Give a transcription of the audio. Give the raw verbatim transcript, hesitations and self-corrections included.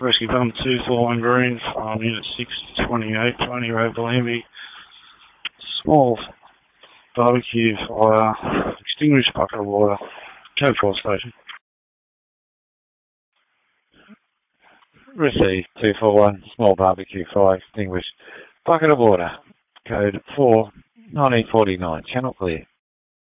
Rescue Bum two four one Green from Unit six twenty-eight, twenty Road, Bellambi. Small barbecue fire, extinguished bucket of water, code four station. Received two four one, small barbecue fire, extinguished bucket of water, code four, nineteen forty-nine, channel clear.